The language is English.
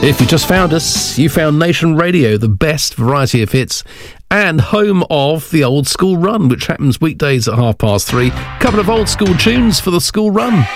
If you just found us, you found Nation Radio, the best variety of hits and home of the Old School Run, which happens weekdays at 3:30. Couple of old school tunes for the school run.